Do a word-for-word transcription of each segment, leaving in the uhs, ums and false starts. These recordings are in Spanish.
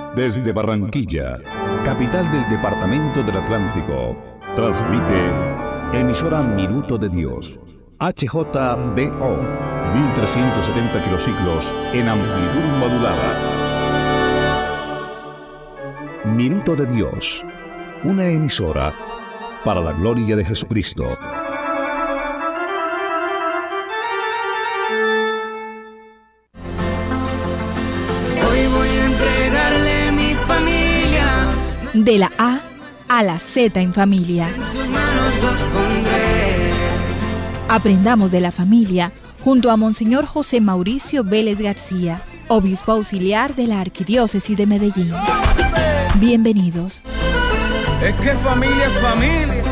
Desde Barranquilla, capital del departamento del Atlántico, transmite emisora Minuto de Dios, H J B O, mil trescientos setenta kilociclos en amplitud modulada. Minuto de Dios, una emisora para la gloria de Jesucristo. Hoy voy a entregarle mi familia. De la A a la Z en familia. En sus manos los pondré. Aprendamos de la familia junto a Monseñor José Mauricio Vélez García, obispo auxiliar de la Arquidiócesis de Medellín. Bienvenidos. Es que familia es familia.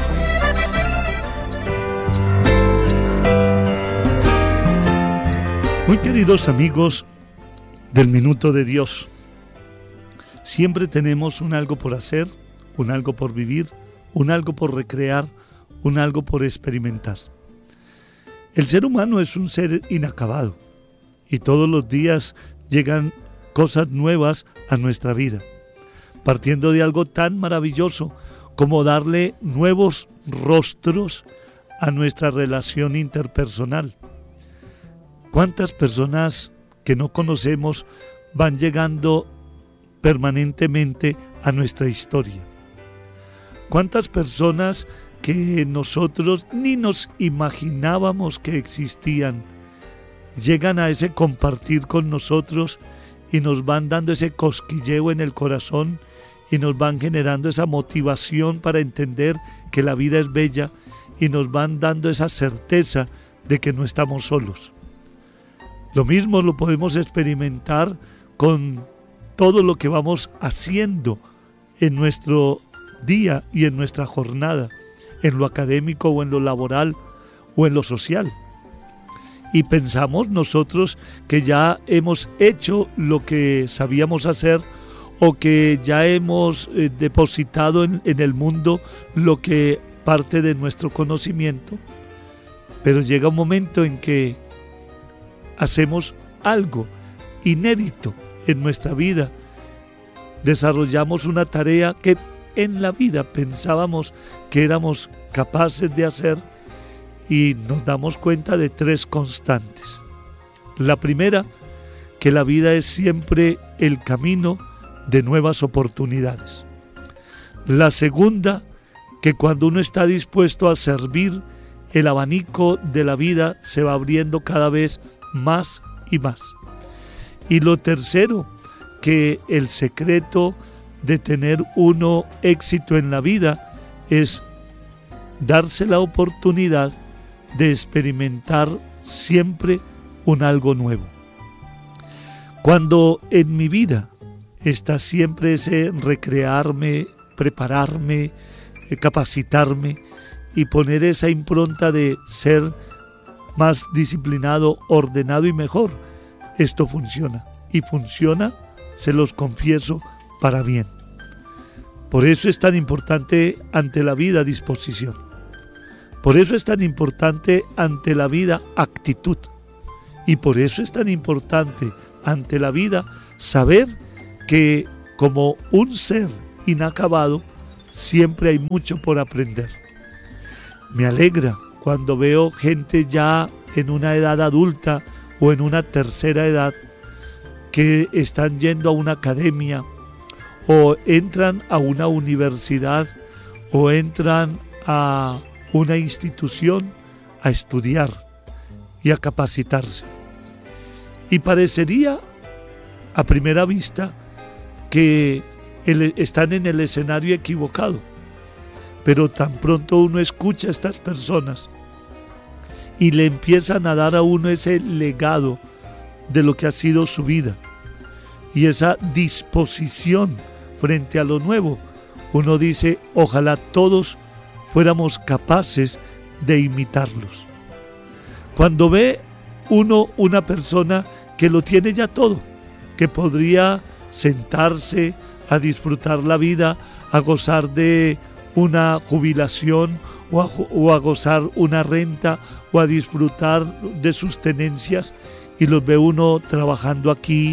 Muy queridos amigos del Minuto de Dios, siempre tenemos un algo por hacer, un algo por vivir, un algo por recrear, un algo por experimentar. El ser humano es un ser inacabado y todos los días llegan cosas nuevas a nuestra vida, partiendo de algo tan maravilloso como darle nuevos rostros a nuestra relación interpersonal. ¿Cuántas personas que no conocemos van llegando permanentemente a nuestra historia? ¿Cuántas personas que nosotros ni nos imaginábamos que existían llegan a ese compartir con nosotros y nos van dando ese cosquilleo en el corazón y nos van generando esa motivación para entender que la vida es bella y nos van dando esa certeza de que no estamos solos? Lo mismo lo podemos experimentar con todo lo que vamos haciendo en nuestro día y en nuestra jornada, en lo académico o en lo laboral o en lo social. Y pensamos nosotros que ya hemos hecho lo que sabíamos hacer o que ya hemos eh, depositado en, en el mundo lo que parte de nuestro conocimiento, pero llega un momento en que hacemos algo inédito en nuestra vida, desarrollamos una tarea que en la vida pensábamos que éramos capaces de hacer y nos damos cuenta de tres constantes. La primera, que la vida es siempre el camino de nuevas oportunidades. La segunda, que cuando uno está dispuesto a servir, el abanico de la vida se va abriendo cada vez más y más. Y lo tercero, que el secreto de tener uno éxito en la vida es darse la oportunidad de experimentar siempre un algo nuevo. Cuando en mi vida está siempre ese recrearme, prepararme, capacitarme y poner esa impronta de ser más disciplinado, ordenado y mejor, esto funciona. Y funciona, se los confieso, para bien. Por eso es tan importante ante la vida disposición. Por eso es tan importante ante la vida actitud. Y por eso es tan importante ante la vida saber que como un ser inacabado siempre hay mucho por aprender. Me alegra cuando veo gente ya en una edad adulta o en una tercera edad que están yendo a una academia o entran a una universidad o entran a una institución a estudiar y a capacitarse. Y parecería a primera vista que están en el escenario equivocado, pero tan pronto uno escucha a estas personas y le empiezan a dar a uno ese legado de lo que ha sido su vida y esa disposición frente a lo nuevo, uno dice, ojalá todos fuéramos capaces de imitarlos. Cuando ve uno una persona que lo tiene ya todo, que podría sentarse a disfrutar la vida, a gozar de una jubilación o a, o a gozar una renta o a disfrutar de sus tenencias, y los ve uno trabajando aquí,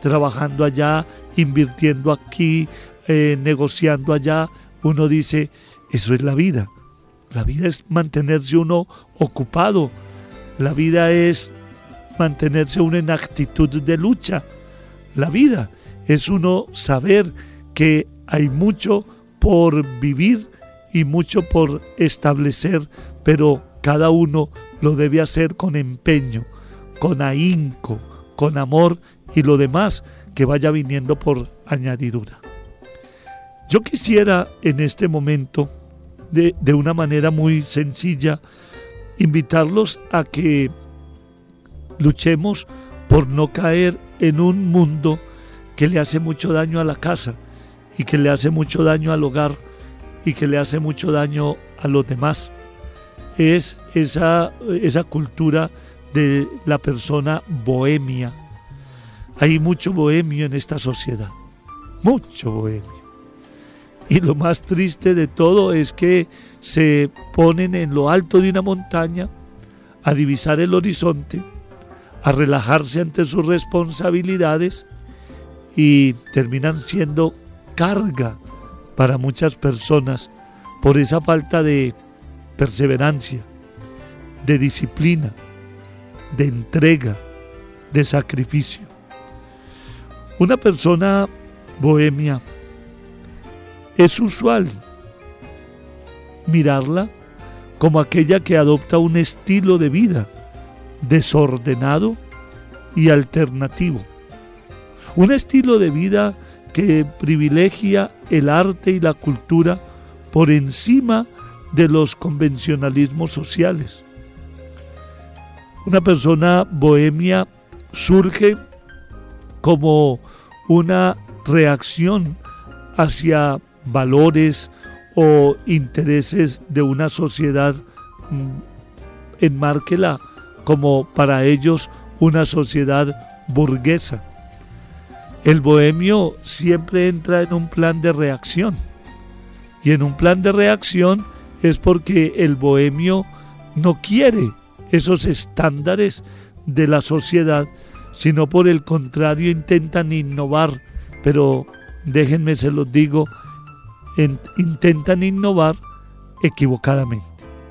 trabajando allá, invirtiendo aquí, eh, negociando allá. Uno dice, eso es la vida. La vida es mantenerse uno ocupado. La vida es mantenerse uno en actitud de lucha. La vida es uno saber que hay mucho por vivir y mucho por establecer, pero cada uno lo debe hacer con empeño, con ahínco, con amor, y lo demás que vaya viniendo por añadidura. Yo quisiera en este momento, de, de una manera muy sencilla, invitarlos a que luchemos por no caer en un mundo que le hace mucho daño a la casa y que le hace mucho daño al hogar y que le hace mucho daño a los demás. Es esa, esa cultura de la persona bohemia. Hay mucho bohemio en esta sociedad, mucho bohemio. Y lo más triste de todo es que se ponen en lo alto de una montaña a divisar el horizonte, a relajarse ante sus responsabilidades y terminan siendo carga para muchas personas por esa falta de perseverancia, de disciplina, de entrega, de sacrificio. Una persona bohemia, es usual mirarla como aquella que adopta un estilo de vida desordenado y alternativo. Un estilo de vida que privilegia el arte y la cultura por encima de los convencionalismos sociales. Una persona bohemia surge como una reacción hacia valores o intereses de una sociedad, enmárquela como para ellos una sociedad burguesa. El bohemio siempre entra en un plan de reacción, y en un plan de reacción es porque el bohemio no quiere esos estándares de la sociedad, sino por el contrario intentan innovar, pero déjenme se los digo, en, intentan innovar equivocadamente.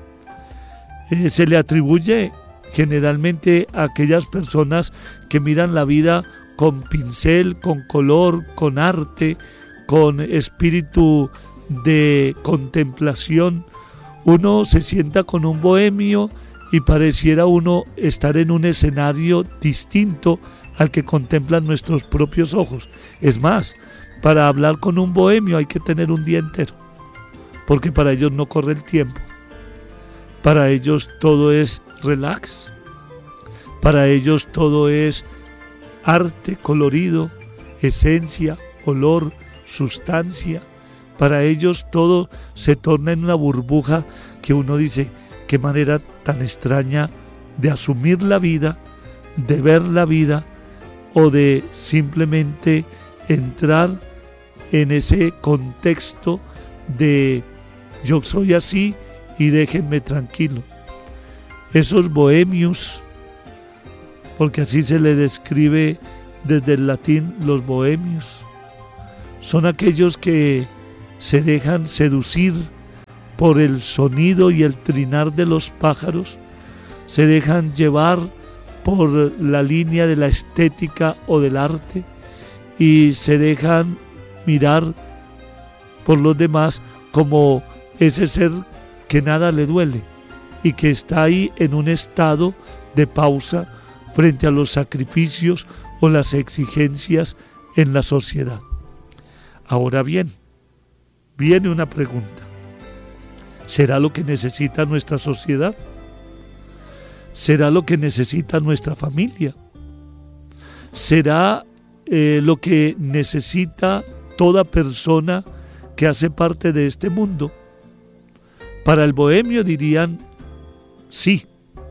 Eh, se le atribuye generalmente a aquellas personas que miran la vida con pincel, con color, con arte, con espíritu de contemplación. Uno se sienta con un bohemio y pareciera uno estar en un escenario distinto al que contemplan nuestros propios ojos. Es más, para hablar con un bohemio hay que tener un día entero, porque para ellos no corre el tiempo. Para ellos todo es relax. Para ellos todo es arte, colorido, esencia, olor, sustancia. Para ellos todo se torna en una burbuja que uno dice, qué manera tan extraña de asumir la vida, de ver la vida o de simplemente entrar en ese contexto de yo soy así y déjenme tranquilo. Esos bohemios, porque así se le describe desde el latín los bohemios, son aquellos que se dejan seducir por el sonido y el trinar de los pájaros, se dejan llevar por la línea de la estética o del arte y se dejan mirar por los demás como ese ser que nada le duele y que está ahí en un estado de pausa frente a los sacrificios o las exigencias en la sociedad. Ahora bien, viene una pregunta. ¿Será lo que necesita nuestra sociedad? ¿Será lo que necesita nuestra familia? ¿Será eh, lo que necesita toda persona que hace parte de este mundo? Para el bohemio dirían sí,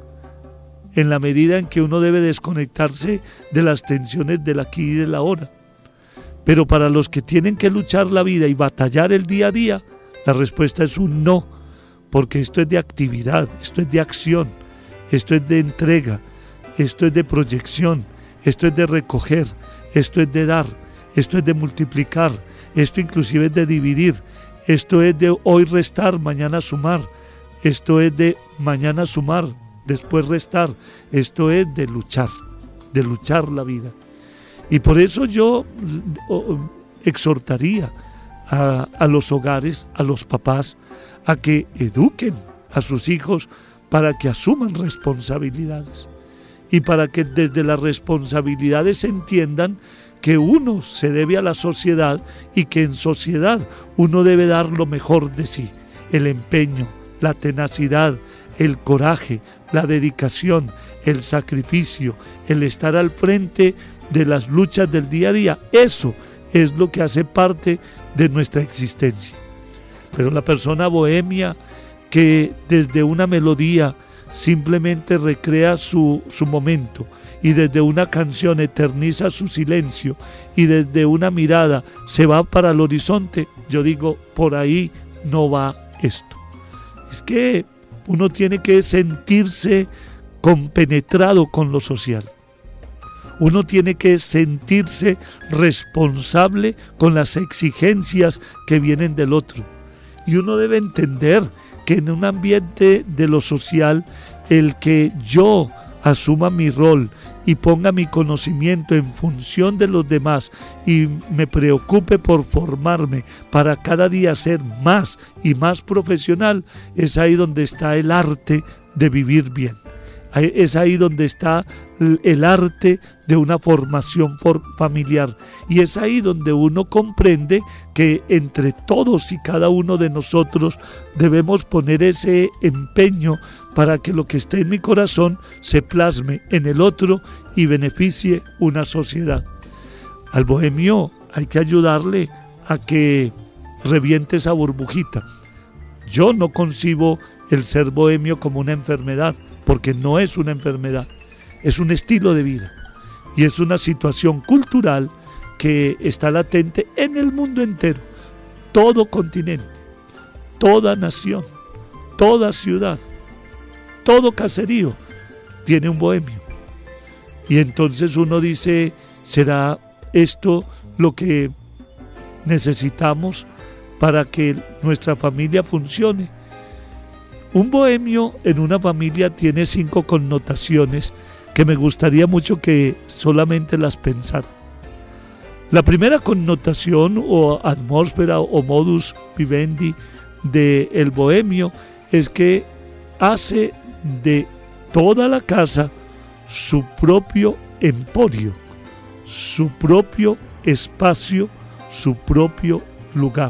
en la medida en que uno debe desconectarse de las tensiones del aquí y del ahora. Pero para los que tienen que luchar la vida y batallar el día a día, la respuesta es un no, porque esto es de actividad, esto es de acción, esto es de entrega, esto es de proyección, esto es de recoger, esto es de dar, esto es de multiplicar, esto inclusive es de dividir, esto es de hoy restar, mañana sumar, esto es de mañana sumar, después restar, esto es de luchar, de luchar la vida. Y por eso yo exhortaría a, a los hogares, a los papás, a que eduquen a sus hijos para que asuman responsabilidades y para que desde las responsabilidades entiendan que uno se debe a la sociedad y que en sociedad uno debe dar lo mejor de sí, el empeño, la tenacidad, el coraje, la dedicación, el sacrificio, el estar al frente de las luchas del día a día. Eso es lo que hace parte de nuestra existencia. Pero la persona bohemia que desde una melodía simplemente recrea su, su momento y desde una canción eterniza su silencio y desde una mirada se va para el horizonte, yo digo, por ahí no va esto. Es que uno tiene que sentirse compenetrado con lo social. Uno tiene que sentirse responsable con las exigencias que vienen del otro. Y uno debe entender que en un ambiente de lo social, el que yo asuma mi rol y ponga mi conocimiento en función de los demás y me preocupe por formarme para cada día ser más y más profesional, es ahí donde está el arte de vivir bien. Es ahí donde está el arte de una formación familiar. Y es ahí donde uno comprende que entre todos y cada uno de nosotros debemos poner ese empeño para que lo que esté en mi corazón se plasme en el otro y beneficie una sociedad. Al bohemio hay que ayudarle a que reviente esa burbujita. Yo no concibo el ser bohemio como una enfermedad, porque no es una enfermedad, es un estilo de vida y es una situación cultural que está latente en el mundo entero. Todo continente, toda nación, toda ciudad, todo caserío tiene un bohemio. Y entonces uno dice, ¿será esto lo que necesitamos para que nuestra familia funcione? Un bohemio en una familia tiene cinco connotaciones que me gustaría mucho que solamente las pensara. La primera connotación o atmósfera o modus vivendi del bohemio es que hace de toda la casa su propio emporio, su propio espacio, su propio lugar.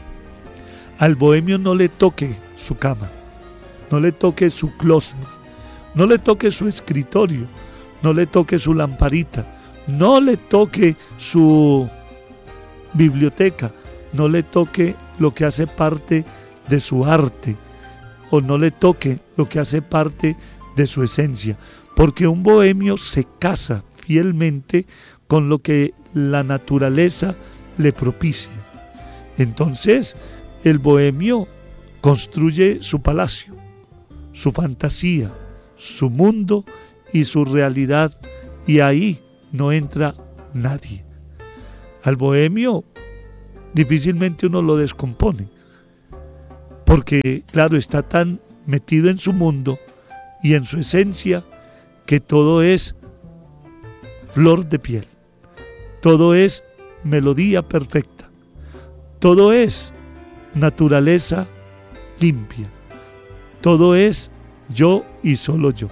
Al bohemio no le toque su cama, no le toque su closet, no le toque su escritorio, no le toque su lamparita, no le toque su biblioteca, no le toque lo que hace parte de su arte, o no le toque lo que hace parte de su esencia, porque un bohemio se casa fielmente con lo que la naturaleza le propicia. Entonces, el bohemio construye su palacio, su fantasía, su mundo y su realidad, y ahí no entra nadie. Al bohemio difícilmente uno lo descompone, porque claro, está tan metido en su mundo y en su esencia que todo es flor de piel, todo es melodía perfecta, todo es naturaleza limpia, todo es yo y solo yo.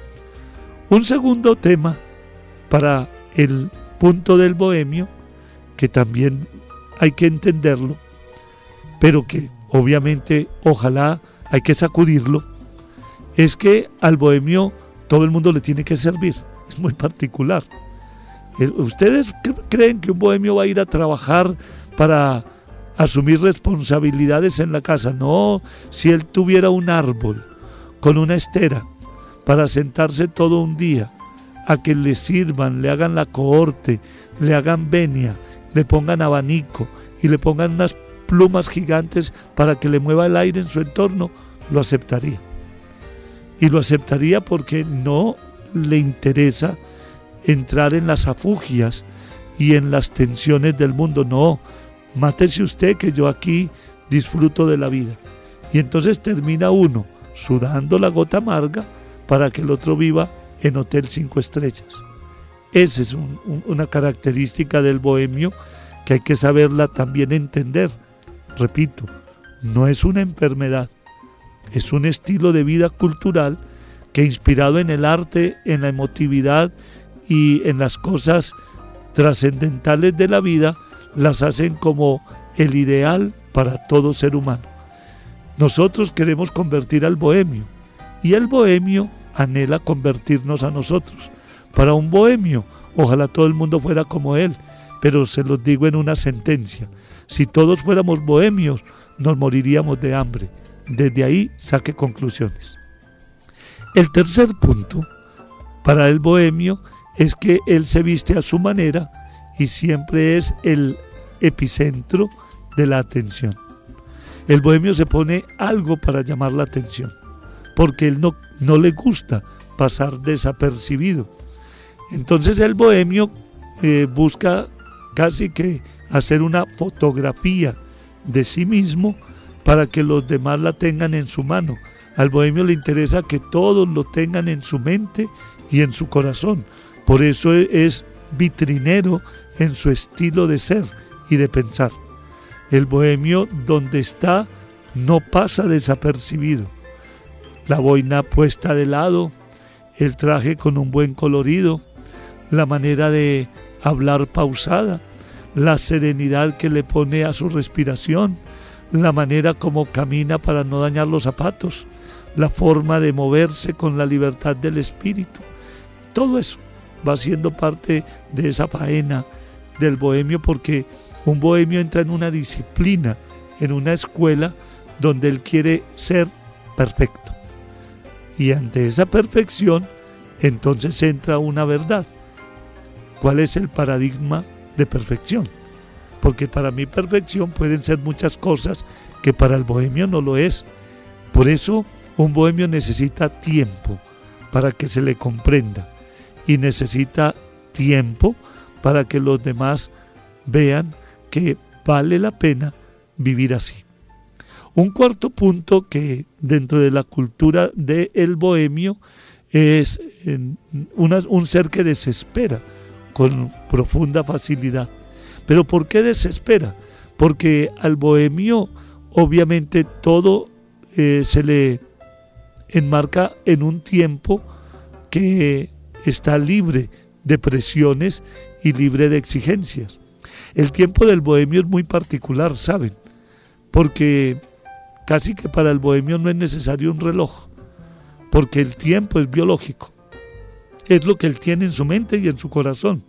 Un segundo tema para el punto del bohemio, que también hay que entenderlo, pero que obviamente ojalá hay que sacudirlo, es que al bohemio todo el mundo le tiene que servir. Es muy particular. ¿Ustedes creen que un bohemio va a ir a trabajar para asumir responsabilidades en la casa? No, si él tuviera un árbol con una estera para sentarse todo un día a que le sirvan, le hagan la cohorte, le hagan venia, le pongan abanico y le pongan unas plumas gigantes para que le mueva el aire en su entorno, lo aceptaría. Y lo aceptaría porque no le interesa entrar en las afugias y en las tensiones del mundo. No, mátese usted que yo aquí disfruto de la vida. Y entonces termina uno sudando la gota amarga para que el otro viva en hotel cinco estrellas. Esa es un, un, una característica del bohemio que hay que saberla también entender. Repito, no es una enfermedad, es un estilo de vida cultural que, inspirado en el arte, en la emotividad y en las cosas trascendentales de la vida, las hacen como el ideal para todo ser humano. Nosotros queremos convertir al bohemio y el bohemio anhela convertirnos a nosotros. Para un bohemio, ojalá todo el mundo fuera como él, pero se los digo en una sentencia: si todos fuéramos bohemios, nos moriríamos de hambre. Desde ahí saque conclusiones. El tercer punto para el bohemio es que él se viste a su manera y siempre es el epicentro de la atención. El bohemio se pone algo para llamar la atención, porque él no, no le gusta pasar desapercibido. Entonces el bohemio eh, busca casi que hacer una fotografía de sí mismo para que los demás la tengan en su mano. Al bohemio le interesa que todos lo tengan en su mente y en su corazón. Por eso es vitrinero en su estilo de ser y de pensar. El bohemio, donde está, no pasa desapercibido. La boina puesta de lado, el traje con un buen colorido, la manera de hablar pausada, la serenidad que le pone a su respiración, la manera como camina para no dañar los zapatos, la forma de moverse con la libertad del espíritu. Todo eso va siendo parte de esa faena del bohemio, porque un bohemio entra en una disciplina, en una escuela donde él quiere ser perfecto. Y ante esa perfección, entonces entra una verdad. ¿Cuál es el paradigma de perfección? Porque para mí perfección pueden ser muchas cosas que para el bohemio no lo es. Por eso un bohemio necesita tiempo para que se le comprenda y necesita tiempo para que los demás vean que vale la pena vivir así. Un cuarto punto que dentro de la cultura del bohemio es una, un ser que desespera con profunda facilidad. ¿Pero por qué desespera? Porque al bohemio obviamente todo eh, se le enmarca en un tiempo que está libre de presiones y libre de exigencias. El tiempo del bohemio es muy particular, ¿saben? Porque casi que para el bohemio no es necesario un reloj, porque el tiempo es biológico. Es lo que él tiene en su mente y en su corazón.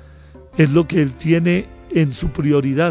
Es lo que él tiene en su prioridad.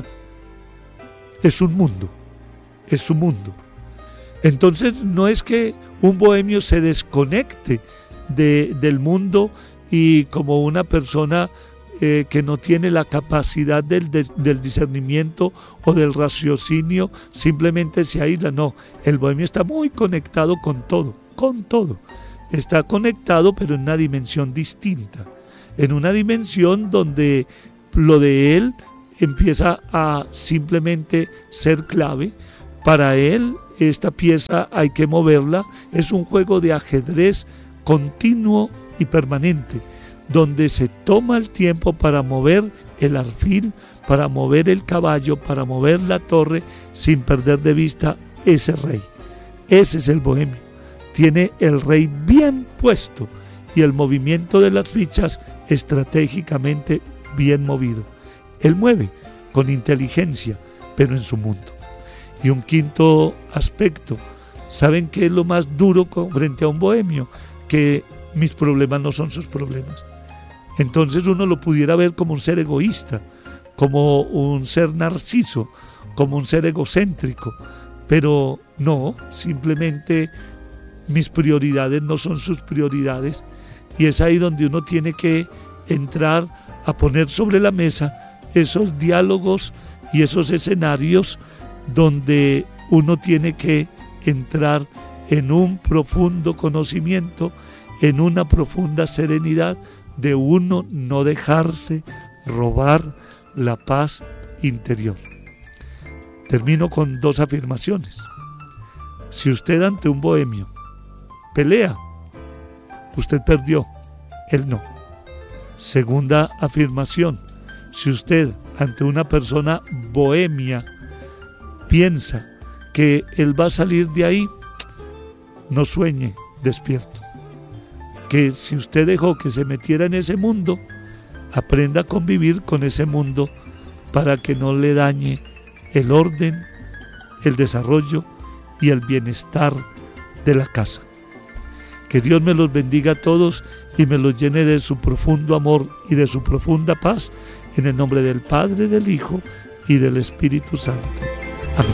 Es un mundo, es su mundo. Entonces no es que un bohemio se desconecte de, del mundo y como una persona eh, que no tiene la capacidad del, de, del discernimiento o del raciocinio simplemente se aísla. No, el bohemio está muy conectado con todo, con todo. Está conectado pero en una dimensión distinta, en una dimensión donde lo de él empieza a simplemente ser clave. Para él esta pieza hay que moverla, es un juego de ajedrez continuo y permanente, donde se toma el tiempo para mover el alfil, para mover el caballo, para mover la torre, sin perder de vista ese rey. Ese es el bohemio, tiene el rey bien puesto y el movimiento de las fichas estratégicamente bien movido. Él mueve con inteligencia, pero en su mundo. Y un quinto aspecto, ¿saben qué es lo más duro frente a un bohemio? Que mis problemas no son sus problemas. Entonces uno lo pudiera ver como un ser egoísta, como un ser narciso, como un ser egocéntrico, pero no, simplemente mis prioridades no son sus prioridades, y es ahí donde uno tiene que entrar a poner sobre la mesa esos diálogos y esos escenarios donde uno tiene que entrar en un profundo conocimiento, en una profunda serenidad de uno no dejarse robar la paz interior. Termino con dos afirmaciones. Si usted ante un bohemio pelea, usted perdió, él no. Segunda afirmación. Si usted ante una persona bohemia piensa que él va a salir de ahí, no sueñe despierto. Que si usted dejó que se metiera en ese mundo, aprenda a convivir con ese mundo para que no le dañe el orden, el desarrollo y el bienestar de la casa. Que Dios me los bendiga a todos y me los llene de su profundo amor y de su profunda paz, en el nombre del Padre, del Hijo y del Espíritu Santo. Amén.